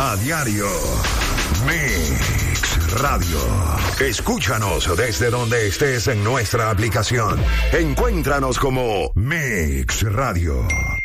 A diario. Mix Radio. Escúchanos desde donde estés en nuestra aplicación. Encuéntranos como Mix Radio.